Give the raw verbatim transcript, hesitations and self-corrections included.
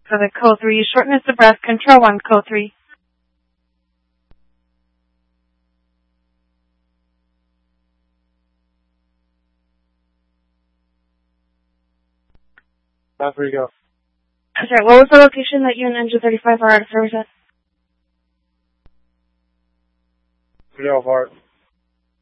for the code three. Shortness of breath, control one, code three. That's where you go. Sorry, what was the location that you and Engine thirty-five are out of service at? Toledo Park.